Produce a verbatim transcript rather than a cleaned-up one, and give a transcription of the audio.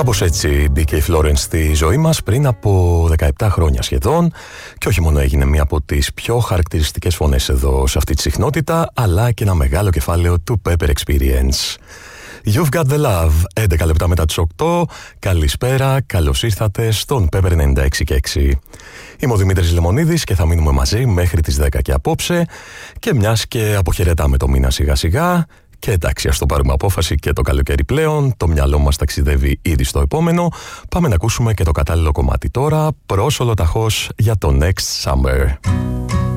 Κάπως έτσι μπήκε η Florence στη ζωή μας πριν από δεκαεπτά χρόνια σχεδόν και όχι μόνο έγινε μία από τις πιο χαρακτηριστικές φωνές εδώ σε αυτή τη συχνότητα, αλλά και ένα μεγάλο κεφάλαιο του Pepper Experience. You've got the love, έντεκα λεπτά μετά τις οκτώ. Καλησπέρα, καλώς ήρθατε στον Pepper ενενήντα έξι και έξι. Είμαι ο Δημήτρης Λεμονίδης και θα μείνουμε μαζί μέχρι τις δέκα και απόψε. Και μιας και αποχαιρετάμε το μήνα σιγά σιγά, και εντάξει, ας το πάρουμε απόφαση και το καλοκαίρι πλέον, το μυαλό μας ταξιδεύει ήδη στο επόμενο. Πάμε να ακούσουμε και το κατάλληλο κομμάτι τώρα, προς ολοταχώς για το Next Summer.